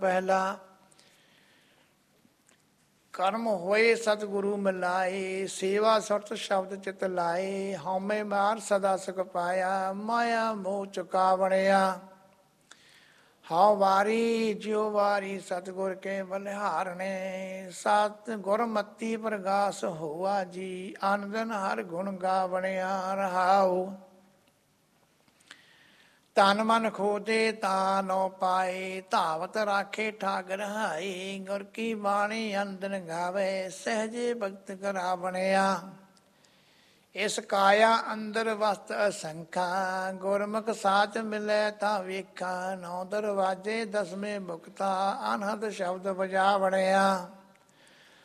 ਪਹਿਲਾ ਕਰਮ ਹੋਏ ਸਤਿਗੁਰੂ ਮਿਲਾਏ, ਸੇਵਾ ਸੁਰਤ ਸ਼ਬਦ ਚਿਤ ਲਾਏ, ਹਉਮੈ ਮਾਰ ਸਦਾ ਸੁਖ ਪਾਇਆ, ਮਾਇਆ ਮੋਹ ਚੁਕਾ ਬਣਿਆ। ਹਉ ਵਾਰੀ ਜਿਉ ਵਾਰੀ ਸਤਿਗੁਰ ਕੇ ਬਲਿਹਾਰਣੇ, ਸਤ ਗੁਰਮਤੀ ਪ੍ਰਗਾਸ ਹੋਆ ਜੀ, ਅਨ ਦਿਨ ਹਰ ਗੁਣ ਗਾ ਬਣਿਆ। ਰਹਾਉ ਤਨ ਮਨ ਖੋਦੇ ਤਾਂ ਨੋ ਪਾਏ, ਧਾਵਤ ਰਾਖੇ ਠਾਗ ਰਹਾਈ, ਗੁਰ ਕੀ ਬਾਣੀ ਅੰਦਨ ਗਾਵੇ, ਸਹਜੇ ਭਗਤ ਕਰਾ ਬਣਿਆ। ਇਸ ਕਾਇਆ ਅੰਦਰ ਵਸਤ ਅਸੰਖਾ, ਗੁਰਮੁਖ ਸਾਚ ਮਿਲੈ ਤਾਂ ਵੇਖਾ, ਨੌ ਦਰਵਾਜੇ ਦਸਵੇਂ ਮੁਕਤਾ, ਅਨਹਦ ਸ਼ਬਦ ਵਜਾ ਬਣਿਆ।